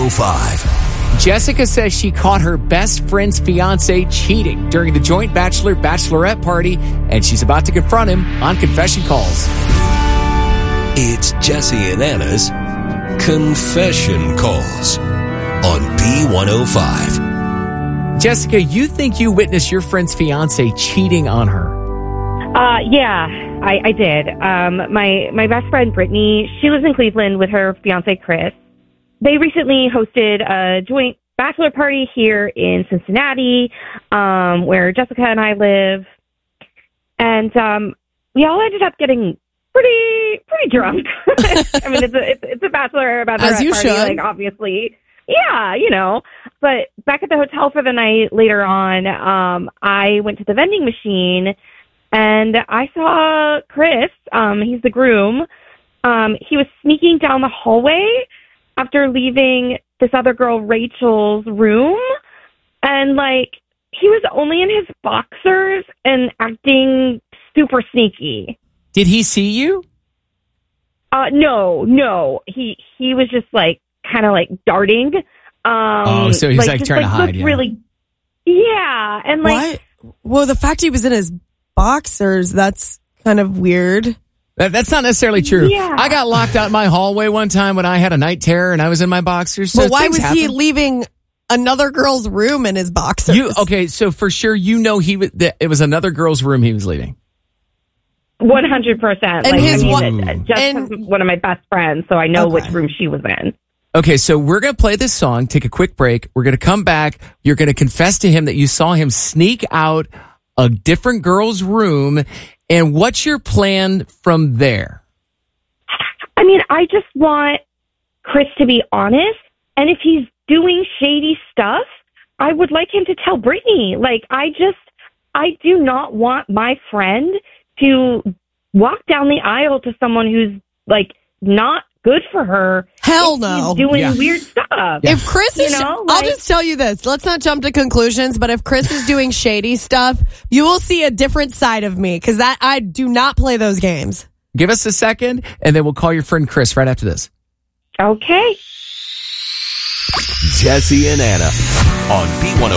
B105. Jessica says she caught her best friend's fiance cheating during the joint bachelorette party, and she's about to confront him on Confession Calls. It's Jesse and Anna's Confession Calls on B105. Jessica, you think you witnessed your friend's fiance cheating on her? Yeah, I did. My best friend Brittany, she lives in Cleveland with her fiance Chris. They recently hosted a joint bachelor party here in Cincinnati, where Jessica and I live, and we all ended up getting pretty drunk. I mean, it's a bachelorette party, should. like obviously, yeah, you know. But back at the hotel for the night later on, I went to the vending machine. And I saw Chris, he's the groom, he was sneaking down the hallway after leaving this other girl, Rachel's room. And, like, he was only in his boxers and acting super sneaky. Did he see you? No. He was just, like, kind of, like, darting. So he's, like trying to hide, yeah. Really, yeah. And, like... What? Well, the fact he was in his boxers, that's kind of weird. That's not necessarily true. Yeah. I got locked out in my hallway one time when I had a night terror and I was in my boxers. So but why was happen. he leaving another girl's room in his boxers? Okay, so for sure it was another girl's room he was leaving. 100%. And Jess is one of my best friends, so I know which room she was in. Okay, so we're going to play this song, take a quick break. We're going to come back. You're going to confess to him that you saw him sneak out a different girl's room. And what's your plan from there? I mean, I just want Chris to be honest. And if he's doing shady stuff, I would like him to tell Brittany. Like, I do not want my friend to walk down the aisle to someone who's, like, not good for her. Hell no. He's doing weird stuff. Yeah. If Chris is, I'll just tell you this. Let's not jump to conclusions, but if Chris is doing shady stuff, you will see a different side of me, because I do not play those games. Give us a second, and then we'll call your friend Chris right after this. Okay. Jesse and Anna on B105.